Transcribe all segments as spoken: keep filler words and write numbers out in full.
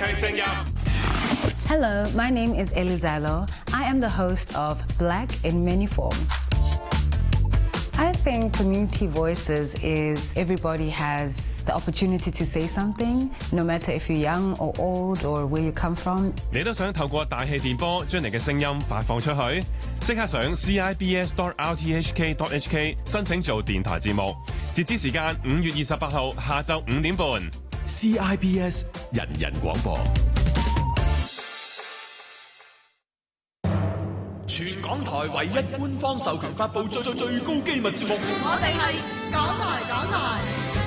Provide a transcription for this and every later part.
係聲音。 Hello, my name is Elizalo. I am the host of Black in Many Forms. I think community voices is everybody has the opportunity to say something, no matter if you're young or old or where you come from. 你都想透過大氣電波將你嘅聲音發放出去？即刻上 c i b s dot r t h k dot h k 申請做電台節目，截止時間五月二十八號下晝五點半。 C I B S 人人廣播。 全港台唯一官方授權發布最最最高機密節目， 我哋係港台港台。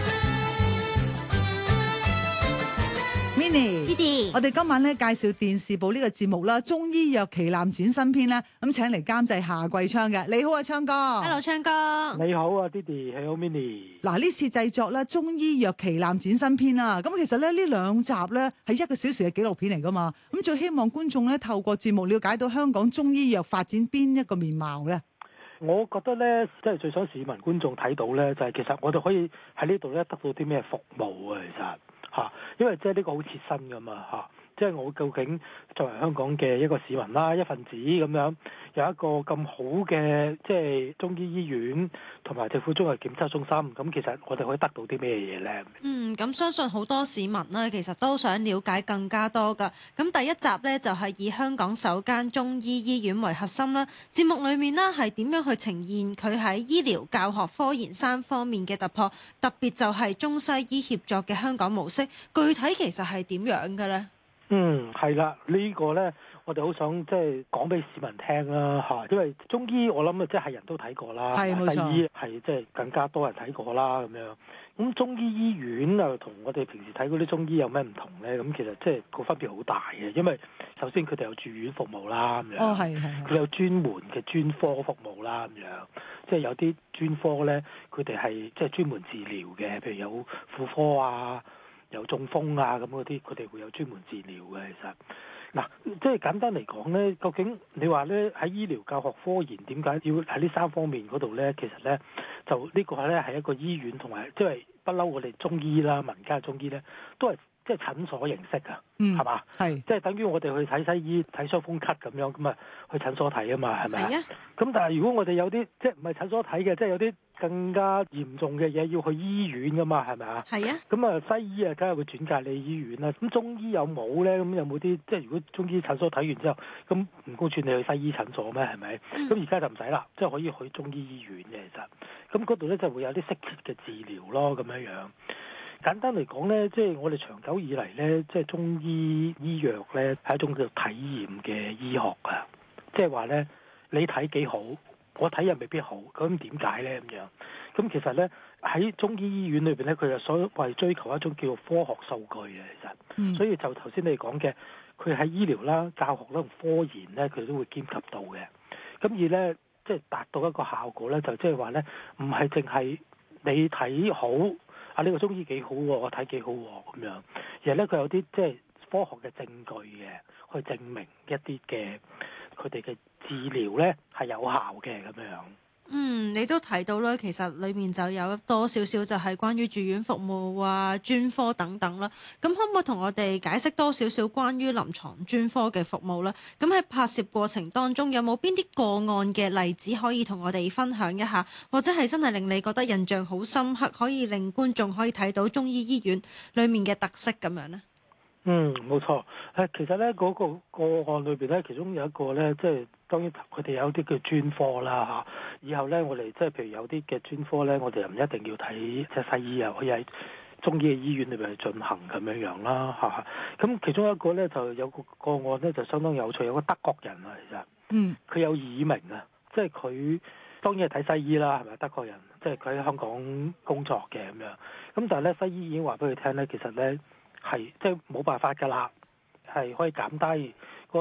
Minnie，我哋今晚咧介紹電視部呢個節目啦，中醫藥旗艦展新篇啦，咁請嚟監製夏桂昌嘅。你好啊，昌哥。 Hello， 昌哥。 你好啊 ，Didi，你好 Minnie。 嗱，呢次製作咧中醫藥旗艦展新篇啦，咁其實咧呢兩集咧係一個小時嘅紀錄片嚟噶嘛，咁最希望觀眾咧透過節目了解到香港中醫藥發展邊一個面貌咧。 我覺得咧，即係最想市民觀眾睇到咧，就係其實我哋可以喺呢度咧得到啲咩服務啊，其實。嚇，因為即係呢個好切身噶嘛嚇，即係我究竟作為香港嘅一個市民啦，一份子咁樣，有一個咁好嘅即係中醫醫院同埋政府綜合檢測中心，咁其實我哋可以得到啲咩嘢咧？ 嗯，咁相信好多市民呢，其實都想了解更加多噶。咁第一集呢，就係以香港首間中醫醫院為核心啦。節目裡面呢，係點樣去呈現佢喺醫療、教學、科研三方面嘅突破？特別就係中西醫協作嘅香港模式，具體其實係點樣嘅咧？ 嗯，係啦，呢、呢個咧，我哋好想即係講俾市民聽啦嚇，因為中醫我諗啊，即係人都睇過啦， 係冇錯， 西醫係即係更加多人睇過啦咁樣。咁中醫醫院啊，同我哋平時睇嗰啲中醫有咩唔同咧？咁其實即係個分別好大嘅，因為首先佢哋有住院服務啦咁樣， 哦係係， 佢有專門嘅專科服務啦咁樣，即係有啲專科咧，佢哋係即係專門治療嘅，譬如有婦科啊。有中風啊咁嗰啲，佢哋會有專門治療嘅。其實嗱，即係簡單嚟講咧，究竟你話咧喺醫療、教學、科研點解要喺呢三方面嗰度咧？其實咧就呢個咧係一個醫院同埋即係不嬲我哋中醫啦、民間中醫咧都係即係診所形式㗎，係嘛、嗯？係即係等於我哋去睇西醫睇傷風咳咁樣咁啊，去診所睇啊嘛，係咪啊？咁但係如果我哋有啲即係唔係診所睇嘅，即係有啲更加嚴重嘅嘢要去醫院噶嘛，係咪啊？係啊。咁啊西醫啊，梗係會轉介你醫院啦。咁中醫有冇咧？咁有冇啲即係如果中醫診所睇完之後，咁唔公轉你去西醫診所咩？係咪？咁而家就唔使啦，即係可以去中醫醫院嘅其實。咁嗰度咧就會有啲適切嘅治療咯，咁樣樣。簡單嚟講咧，即係我哋長久以嚟咧，即係中醫醫藥咧係一種叫做體驗嘅醫學啊。即係話咧，你睇幾好。我睇又未必好，咁點解咧咁樣？咁其實咧喺中醫醫院裏邊咧，佢就所謂追求一種叫做科學數據嘅，其實，嗯、所以就頭先你講嘅，佢喺醫療啦、教學啦同科研咧，佢都會兼及到嘅。咁而咧，即係達到一個效果咧，就即係話咧，唔係淨係你睇好啊呢、呢個中醫幾好喎，我睇幾好喎咁樣，而係咧佢有啲即係科學嘅證據嘅，去證明一啲嘅佢哋嘅治療咧係有效嘅咁樣。 嗯，你都提到啦，其實裡面就有多少少就係關於住院服務啊、專科等等啦。咁可唔可以同我哋解釋多少少關於臨床專科嘅服務咧？咁喺拍攝過程當中，有冇邊啲個案嘅例子可以同我哋分享一下，或者係真係令你覺得印象好深刻，可以令觀眾可以睇到中醫醫院裡面嘅特色咁樣咧？ 嗯，冇錯。誒，其實咧嗰、那個個案裏邊咧，其中有一個咧，即係當然佢哋有啲叫專科啦嚇。以後咧，我哋即係譬如有啲嘅專科咧，我哋又唔一定要睇即係西醫啊，可以喺中醫嘅醫院裏邊去進行咁樣樣啦嚇。咁其中一個咧就有個個案咧就相當有趣，有個德國人啊，其實，嗯，佢有耳鳴啊，即係佢當然係睇西醫啦，係咪德國人？即係佢喺香港工作嘅咁樣。咁但係咧，西醫已經話俾佢聽咧，其實咧。係即係冇辦法㗎啦，係可以減低嗰個